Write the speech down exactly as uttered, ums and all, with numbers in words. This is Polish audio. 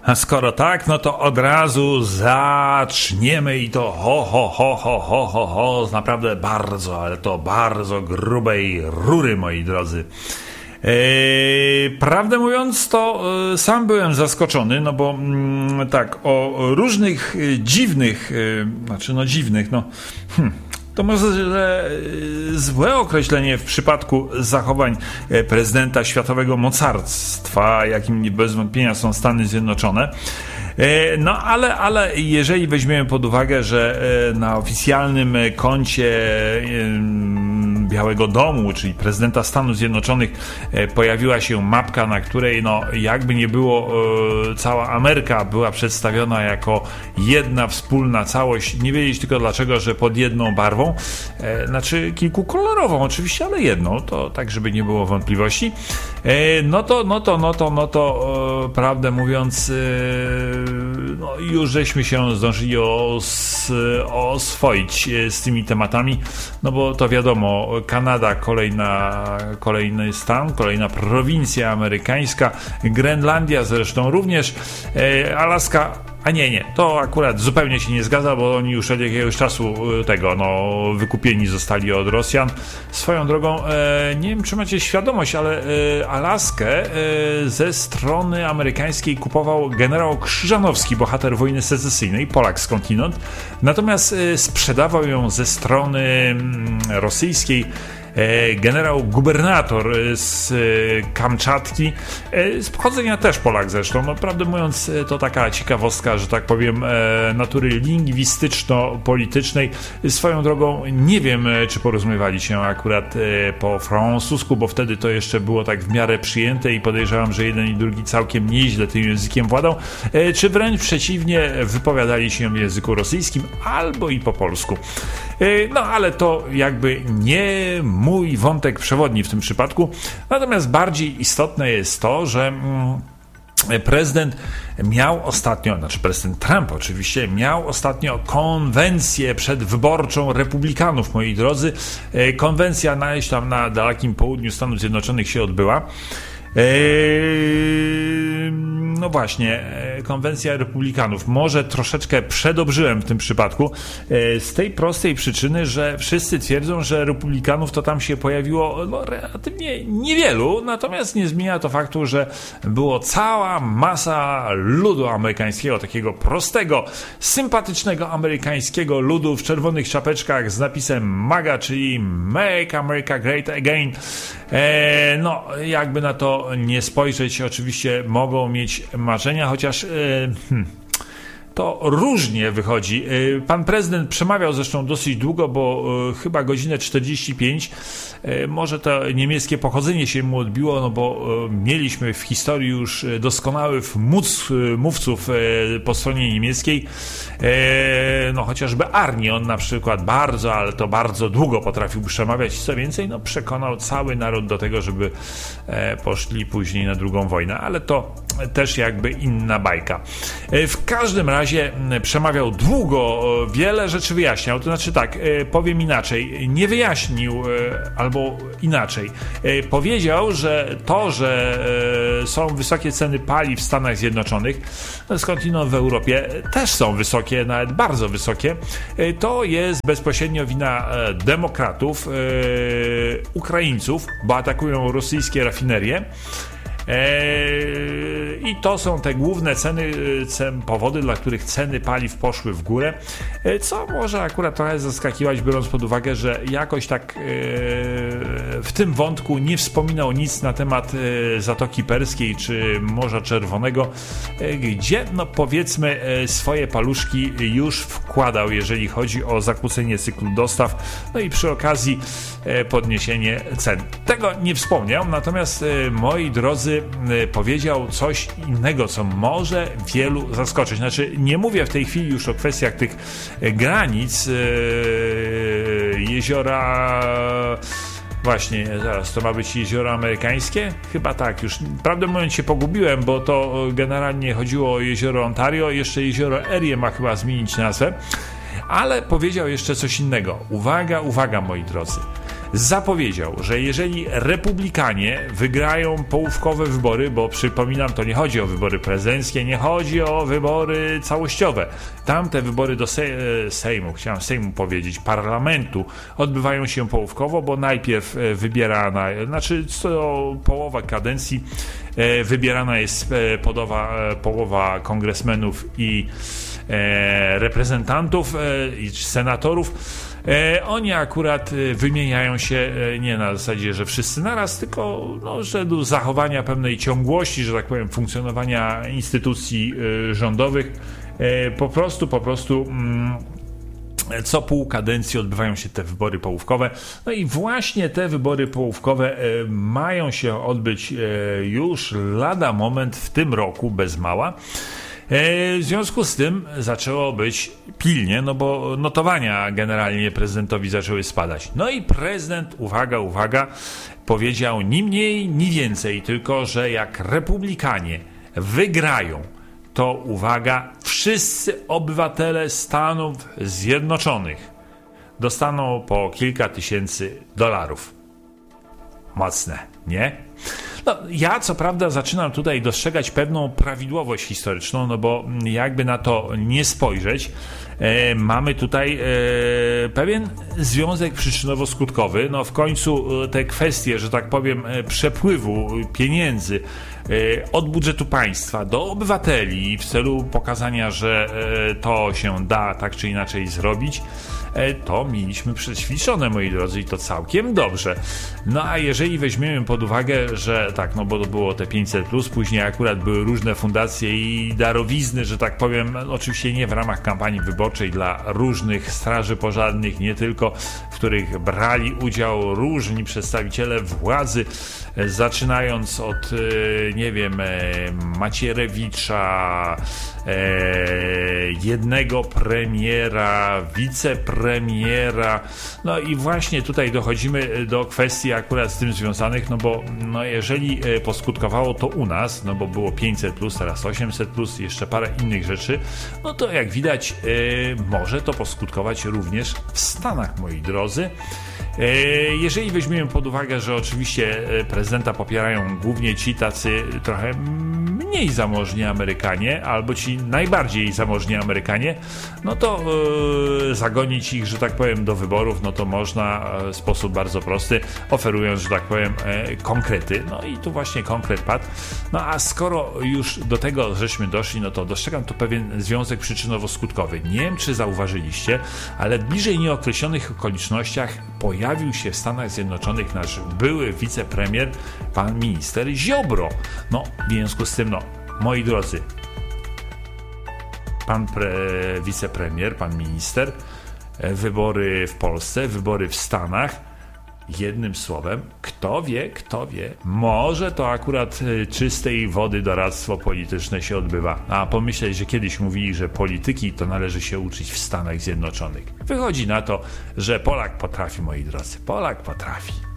A skoro tak, no to od razu zaczniemy i to ho, ho, ho, ho, ho, ho, ho, z naprawdę bardzo, ale to bardzo grubej rury, moi drodzy. Eee, prawdę mówiąc, to e, sam byłem zaskoczony, no bo mm, tak, o różnych e, dziwnych, e, znaczy no dziwnych, no hmm, to może że złe określenie w przypadku zachowań prezydenta światowego mocarstwa, jakim bez wątpienia są Stany Zjednoczone. No ale, ale jeżeli weźmiemy pod uwagę, że na oficjalnym koncie Białego Domu, czyli prezydenta Stanów Zjednoczonych, pojawiła się mapka, na której no jakby nie było, cała Ameryka była przedstawiona jako jedna wspólna całość, nie wiedzieć tylko dlaczego, że pod jedną barwą, znaczy kilkukolorową oczywiście, ale jedną, to tak, żeby nie było wątpliwości, no to, no to, no to, no to, prawdę mówiąc, no już żeśmy się zdążyli os, oswoić z tymi tematami, no bo to wiadomo, Kanada, kolejna, kolejny stan, kolejna prowincja amerykańska, Grenlandia zresztą również, Alaska. A nie, nie, to akurat zupełnie się nie zgadza, bo oni już od jakiegoś czasu tego, no, wykupieni zostali od Rosjan. Swoją drogą, e, nie wiem, czy macie świadomość, ale e, Alaskę e, ze strony amerykańskiej kupował generał Krzyżanowski, bohater wojny secesyjnej, Polak skądinąd. Natomiast e, sprzedawał ją ze strony m, rosyjskiej generał gubernator z Kamczatki, z pochodzenia też Polak zresztą, no prawdę mówiąc to taka ciekawostka, że tak powiem, natury lingwistyczno-politycznej. Swoją drogą nie wiem, czy porozumiewali się akurat po francusku, bo wtedy to jeszcze było tak w miarę przyjęte i podejrzewam, że jeden i drugi całkiem nieźle tym językiem władał, czy wręcz przeciwnie, wypowiadali się w języku rosyjskim albo i po polsku. No ale to jakby nie mój wątek przewodni w tym przypadku. Natomiast bardziej istotne jest to, że prezydent miał ostatnio, znaczy prezydent Trump oczywiście, miał ostatnio konwencję przedwyborczą republikanów, moi drodzy. Konwencja na, tam na dalekim południu Stanów Zjednoczonych się odbyła. No właśnie, konwencja republikanów. Może troszeczkę przedobrzyłem w tym przypadku, z tej prostej przyczyny, że wszyscy twierdzą, że republikanów to tam się pojawiło no, relatywnie niewielu, natomiast nie zmienia to faktu, że było cała masa ludu amerykańskiego, takiego prostego, sympatycznego amerykańskiego ludu w czerwonych czapeczkach z napisem MAGA, czyli Make America Great Again. E, no, jakby na to nie spojrzeć, oczywiście mogą mieć marzenia, chociaż e, hmm, to różnie wychodzi. E, pan prezydent przemawiał zresztą dosyć długo, bo e, chyba godzinę czterdzieści pięć. E, może to niemieckie pochodzenie się mu odbiło, no bo e, mieliśmy w historii już doskonałych móc, mówców e, po stronie niemieckiej. E, no chociażby Arni, on na przykład bardzo, ale to bardzo długo potrafił przemawiać. Co więcej, no przekonał cały naród do tego, żeby e, poszli później na drugą wojnę, ale to też jakby inna bajka. E, w każdym razie przemawiał długo, wiele rzeczy wyjaśniał, to znaczy tak, e, powiem inaczej, nie wyjaśnił, e, albo inaczej, e, powiedział, że to, że e, są wysokie ceny paliw w Stanach Zjednoczonych, no skądinąd w Europie też są wysokie, nawet bardzo wysokie, to jest bezpośrednio wina demokratów, Ukraińców, bo atakują rosyjskie rafinerie. I to są te główne ceny, powody, dla których ceny paliw poszły w górę, co może akurat trochę zaskakiwać, biorąc pod uwagę, że jakoś tak w tym wątku nie wspominał nic na temat Zatoki Perskiej czy Morza Czerwonego, gdzie no powiedzmy swoje paluszki już wkładał, jeżeli chodzi o zakłócenie cyklu dostaw, no i przy okazji podniesienie cen. Tego nie wspomniał, natomiast moi drodzy, powiedział coś innego, co może wielu zaskoczyć. Znaczy, nie mówię w tej chwili już o kwestiach tych granic yy, jeziora. Właśnie, zaraz, to ma być jezioro amerykańskie? Chyba tak, już prawdę mówiąc się pogubiłem, bo to generalnie chodziło o jezioro Ontario, jeszcze jezioro Erie ma chyba zmienić nazwę. ale powiedział jeszcze coś innego. Uwaga, uwaga, moi drodzy. Zapowiedział, że jeżeli republikanie wygrają połówkowe wybory, bo przypominam, to nie chodzi o wybory prezydenckie, nie chodzi o wybory całościowe. Tamte wybory do Sejmu, chciałem Sejmu powiedzieć, parlamentu, odbywają się połówkowo, bo najpierw wybierana, znaczy co połowa kadencji wybierana jest połowa, połowa kongresmenów i reprezentantów i senatorów. E, oni akurat wymieniają się e, nie na zasadzie, że wszyscy naraz, tylko no, że do zachowania pewnej ciągłości, że tak powiem, funkcjonowania instytucji e, rządowych. E, po prostu, po prostu mm, co pół kadencji odbywają się te wybory połówkowe. No i właśnie te wybory połówkowe e, mają się odbyć e, już lada moment w tym roku, bez mała. W związku z tym zaczęło być pilnie, no bo notowania generalnie prezydentowi zaczęły spadać. No i prezydent, uwaga, uwaga, powiedział ni mniej, ni więcej, tylko że jak republikanie wygrają, to uwaga, wszyscy obywatele Stanów Zjednoczonych dostaną po kilka tysięcy dolarów. Mocne, nie? No, ja co prawda zaczynam tutaj dostrzegać pewną prawidłowość historyczną, no bo jakby na to nie spojrzeć, e, mamy tutaj e, pewien związek przyczynowo-skutkowy. No w końcu te kwestie, że tak powiem, przepływu pieniędzy e, od budżetu państwa do obywateli w celu pokazania, że e, to się da tak czy inaczej zrobić, to mieliśmy przećwiczone, moi drodzy, i to całkiem dobrze. No a jeżeli weźmiemy pod uwagę, że tak, no bo to było te pięćset plus, później akurat były różne fundacje i darowizny, że tak powiem, oczywiście nie w ramach kampanii wyborczej dla różnych straży pożarnych, nie tylko, w których brali udział różni przedstawiciele władzy, zaczynając od, nie wiem, Macierewicza, jednego premiera, wicepremiera, no i właśnie tutaj dochodzimy do kwestii akurat z tym związanych, no bo no jeżeli poskutkowało to u nas, no bo było pięćset plus, teraz osiemset plus, jeszcze parę innych rzeczy, no to jak widać może to poskutkować również w Stanach, moi drodzy. Jeżeli weźmiemy pod uwagę, że oczywiście prezydenta popierają głównie ci tacy trochę mniej zamożni Amerykanie, albo ci najbardziej zamożni Amerykanie, no to yy, zagonić ich, że tak powiem, do wyborów, no to można w sposób bardzo prosty, oferując, że tak powiem, yy, konkrety. No i tu właśnie konkret padł. No a skoro już do tego żeśmy doszli, no to dostrzegam tu pewien związek przyczynowo-skutkowy. Nie wiem, czy zauważyliście, ale w bliżej nieokreślonych okolicznościach pojawił się w Stanach Zjednoczonych nasz były wicepremier, pan minister Ziobro. No, w związku z tym, no, moi drodzy, pan pre, wicepremier, pan minister, wybory w Polsce, wybory w Stanach, jednym słowem, kto wie, kto wie, może to akurat czystej wody doradztwo polityczne się odbywa. A pomyśleć, że kiedyś mówili, że polityki to należy się uczyć w Stanach Zjednoczonych. Wychodzi na to, że Polak potrafi, moi drodzy, Polak potrafi.